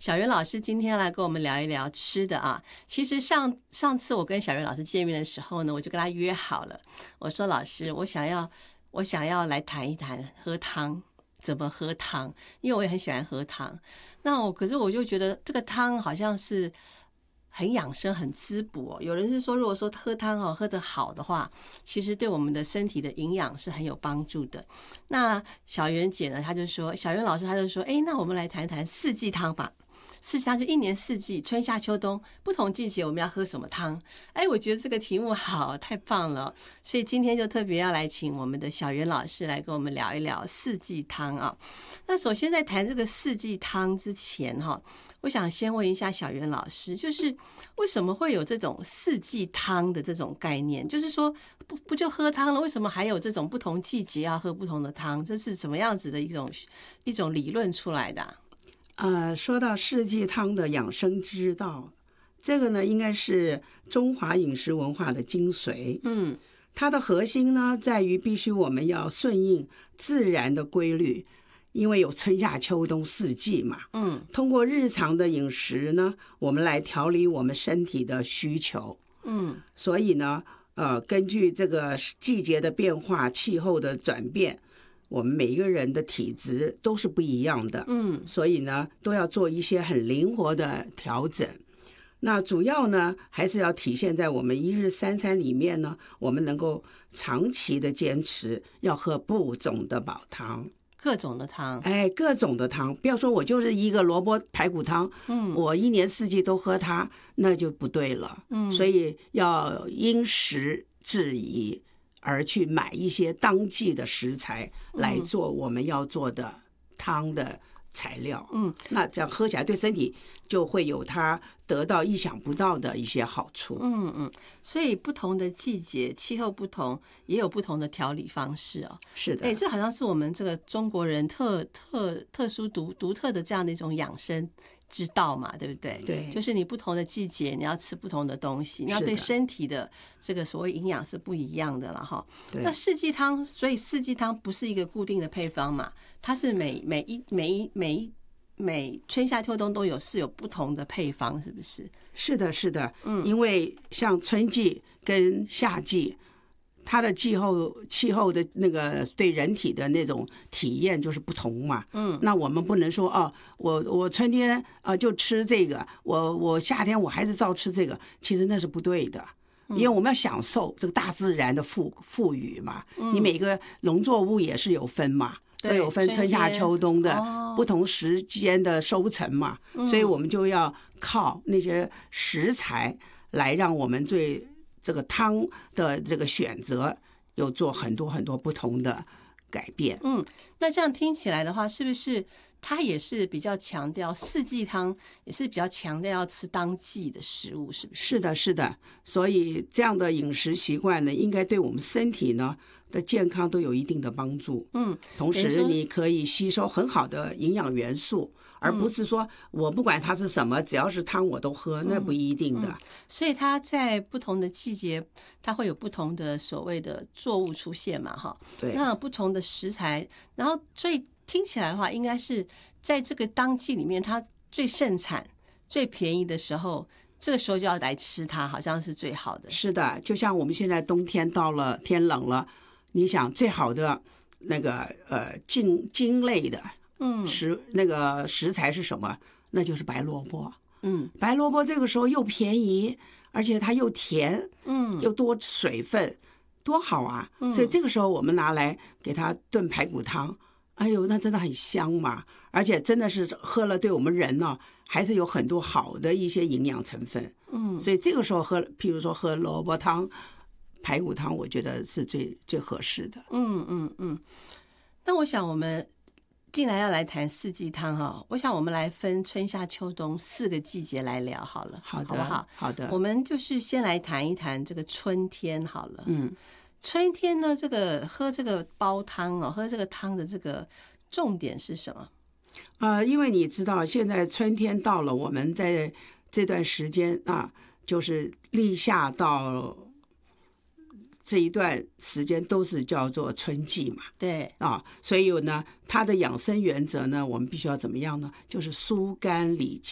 小袁老师今天来跟我们聊一聊吃的啊。其实上次我跟小袁老师见面的时候呢，我就跟他约好了，我说老师，我想要来谈一谈喝汤，怎么喝汤，因为我也很喜欢喝汤。可是我就觉得这个汤好像是很养生很滋补哦。有人是说如果说喝汤喝得好的话，其实对我们的身体的营养是很有帮助的。那小袁姐呢，小袁老师他就说，那我们来谈谈四季汤吧。四季汤就一年四季，春夏秋冬不同季节我们要喝什么汤。我觉得这个题目好，太棒了。所以今天就特别要来请我们的小袁老师来跟我们聊一聊四季汤啊。那首先在谈这个四季汤之前我想先问一下小袁老师，就是为什么会有这种四季汤的这种概念？就是说不就喝汤了，为什么还有这种不同季节要喝不同的汤？这是怎么样子的一种理论出来的说到四季汤的养生之道，这个呢应该是中华饮食文化的精髓。它的核心呢在于必须我们要顺应自然的规律，因为有春夏秋冬四季嘛。通过日常的饮食呢，我们来调理我们身体的需求。所以呢，根据这个季节的变化、气候的转变，我们每一个人的体质都是不一样的。所以呢，都要做一些很灵活的调整。那主要呢，还是要体现在我们一日三餐里面呢，我们能够长期的坚持要喝不种的煲汤。 各种的汤， 各种的汤，不要说我就是一个萝卜排骨汤，我一年四季都喝它，那就不对了。所以要因时制宜，而去买一些当季的食材来做我们要做的汤的材料。那这样喝起来对身体就会有它得到意想不到的一些好处。 所以不同的季节气候不同，也有不同的调理方式哦。 是的， 这好像是我们这个中国人特殊独特的这样的一种养生之道嘛，对不对？ 对， 就是你不同的季节你要吃不同的东西，你要对身体的这个所谓营养是不一样的了哈。那四季汤，所以四季汤不是一个固定的配方嘛，它是每春夏秋冬都有不同的配方，是不是？ 是的，是的。因为像春季跟夏季，它的气候的那个对人体的那种体验就是不同嘛。那我们不能说我春天就吃这个，我夏天我还是照吃这个，其实那是不对的。因为我们要享受这个大自然的赋予嘛。你每个农作物也是有分嘛，都有分春夏秋冬的不同时间的收成嘛。所以我们就要靠那些食材来让我们对这个汤的这个选择有做很多很多不同的改变。 那这样听起来的话，是不是它也是比较强调四季汤，也是比较强调要吃当季的食物，是不是？ 是的，是的。所以这样的饮食习惯呢，应该对我们身体呢的健康都有一定的帮助。同时你可以吸收很好的营养元素，而不是说我不管它是什么，只要是汤我都喝，那不一定的。 所以它在不同的季节，它会有不同的所谓的作物出现嘛，哈。 对。 那不同的食材，然后所以听起来的话，应该是在这个当季里面，它最盛产、最便宜的时候，这个时候就要来吃它，好像是最好的。 是的，就像我们现在冬天到了，天冷了，你想最好的那个茎类的那个食材是什么？那就是白萝卜。白萝卜这个时候又便宜，而且它又甜，又多水分，多好啊！所以这个时候我们拿来给它炖排骨汤，哎呦，那真的很香嘛！而且真的是喝了，对我们人呢，还是有很多好的一些营养成分。所以这个时候譬如说喝萝卜汤、排骨汤，我觉得是最合适的。 那我想我们既然要来谈四季汤我想我们来分春夏秋冬4个季节来聊好了， 好的， 好不好？ 好的。 我们就是先来谈一谈这个春天好了。春天呢，喝这个煲汤喝这个汤的这个重点是什么？ 因为你知道现在春天到了，我们在这段时间就是立夏到这一段时间都是叫做春季嘛。 对所以呢，它的养生原则呢，我们必须要怎么样呢？就是疏肝理气。